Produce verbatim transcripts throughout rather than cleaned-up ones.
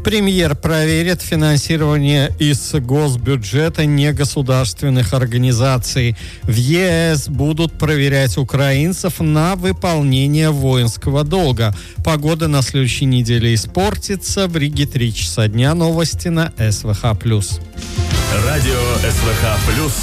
Премьер проверит финансирование из госбюджета негосударственных организаций. В ЕС будут проверять украинцев на выполнение воинского долга. Погода на следующей неделе испортится. В Риге три часа дня. Новости на СВХ плюс. Радио СВХ плюс.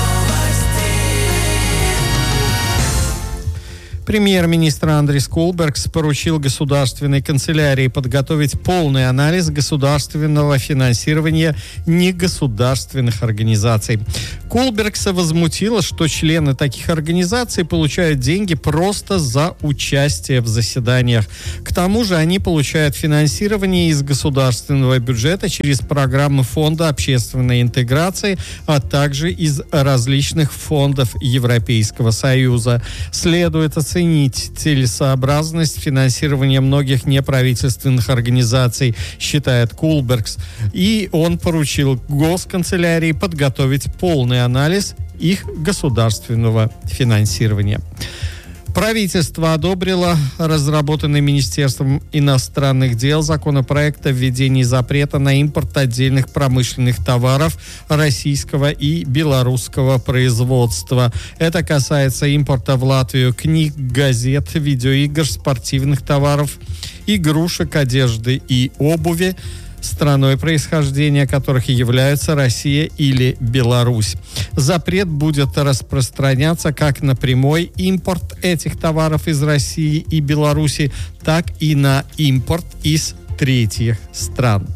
Премьер-министр Андрис Кулбергс поручил государственной канцелярии подготовить полный анализ государственного финансирования негосударственных организаций. Кулбергса возмутило, что члены таких организаций получают деньги просто за участие в заседаниях. К тому же они получают финансирование из государственного бюджета через программы Фонда общественной интеграции, а также из различных фондов Европейского Союза. Следует оценить Оценить целесообразность финансирования многих неправительственных организаций, считает Кулбергс. И он поручил госканцелярии подготовить полный анализ их государственного финансирования. Правительство одобрило разработанный Министерством иностранных дел законопроект о введении запрета на импорт отдельных промышленных товаров российского и белорусского производства. Это касается импорта в Латвию книг, газет, видеоигр, спортивных товаров, игрушек, одежды и обуви, страной происхождения которых являются Россия или Беларусь. Запрет будет распространяться как на прямой импорт этих товаров из России и Беларуси, так и на импорт из третьих стран.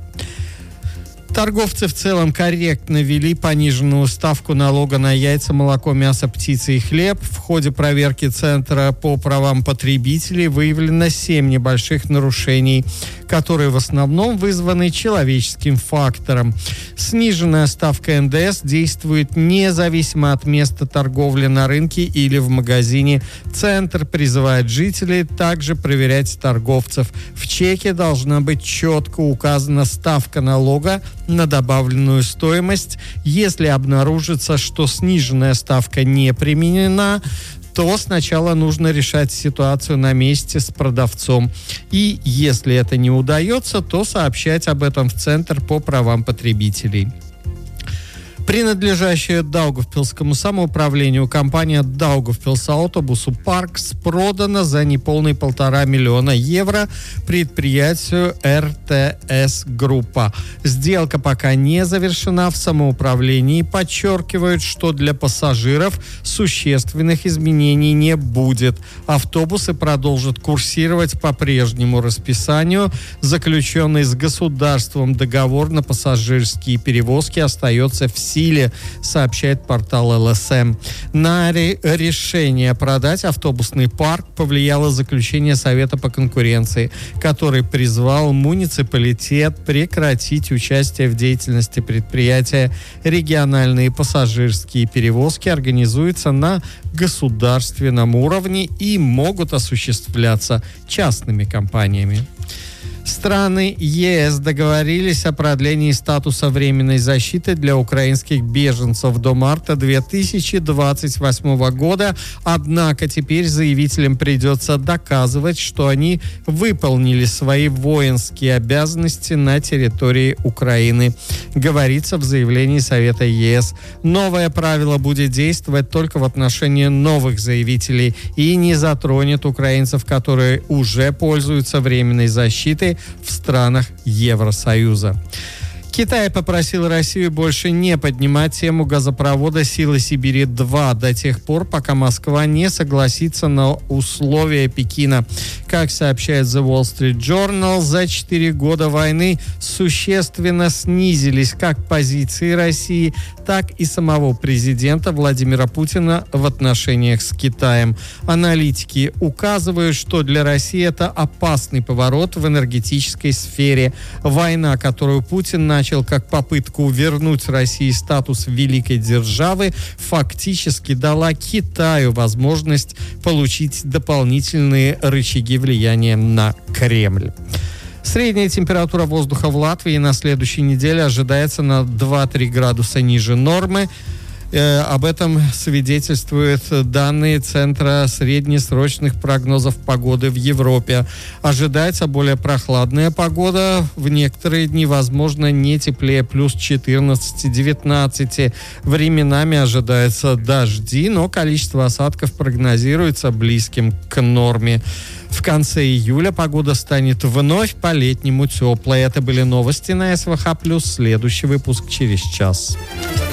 Торговцы в целом корректно ввели пониженную ставку налога на яйца, молоко, мясо, птицы и хлеб. В ходе проверки Центра по правам потребителей выявлено семь небольших нарушений, которые в основном вызваны человеческим фактором. Сниженная ставка эн дэ эс действует независимо от места торговли на рынке или в магазине. Центр призывает жителей также проверять торговцев. В чеке должна быть четко указана ставка налога на добавленную стоимость. Если обнаружится, что сниженная ставка не применена, то сначала нужно решать ситуацию на месте с продавцом. И если это не удается, то сообщать об этом в Центр по правам потребителей. Принадлежащая Даугавпилскому самоуправлению компания Даугавпилс Автобусу Паркс продана за неполные полтора миллиона евро предприятию эр тэ эс Группа. Сделка пока не завершена. В самоуправлении подчеркивают, что для пассажиров существенных изменений не будет. Автобусы продолжат курсировать по прежнему расписанию. Заключенный с государством договор на пассажирские перевозки остается в силе, сообщает портал эл эс эм. На ре- решение продать автобусный парк повлияло заключение Совета по конкуренции, который призвал муниципалитет прекратить участие в деятельности предприятия. Региональные пассажирские перевозки организуются на государственном уровне и могут осуществляться частными компаниями. Страны е эс договорились о продлении статуса временной защиты для украинских беженцев до марта две тысячи двадцать восьмого года. Однако теперь заявителям придется доказывать, что они выполнили свои воинские обязанности на территории Украины, говорится в заявлении Совета е эс. Новое правило будет действовать только в отношении новых заявителей и не затронет украинцев, которые уже пользуются временной защитой в странах Евросоюза. Китай попросил Россию больше не поднимать тему газопровода «Сила Сибири-два» до тех пор, пока Москва не согласится на условия Пекина. Как сообщает The Wall Street Journal, за четыре года войны существенно снизились как позиции России, так и самого президента Владимира Путина в отношениях с Китаем. Аналитики указывают, что для России это опасный поворот в энергетической сфере. Война, которую Путин начал начал как попытку вернуть России статус великой державы, фактически дала Китаю возможность получить дополнительные рычаги влияния на Кремль. Средняя температура воздуха в Латвии на следующей неделе ожидается на два-три градуса ниже нормы. Э, об этом свидетельствуют данные Центра среднесрочных прогнозов погоды в Европе. Ожидается более прохладная погода. В некоторые дни, возможно, не теплее плюс четырнадцать-девятнадцать. Временами ожидаются дожди, но количество осадков прогнозируется близким к норме. В конце июля погода станет вновь по-летнему теплой. Это были новости на СВХ+. Следующий выпуск через час.